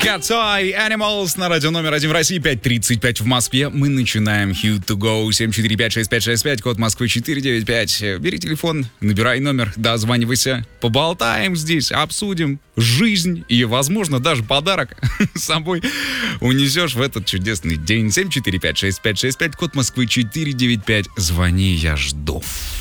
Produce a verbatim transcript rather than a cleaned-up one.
Кацай Animals на радио номер один в России, пять тридцать пять в Москве. Мы начинаем Hit to Go. семь четыре пять шесть пять шесть пять, код Москвы четыре девять пять. Бери телефон, набирай номер, дозванивайся. Поболтаем здесь, обсудим жизнь и, возможно, даже подарок с собой унесешь в этот чудесный день. семь четыре пять шесть пять шесть пять, код Москвы четыре девять пять. Звони, я жду.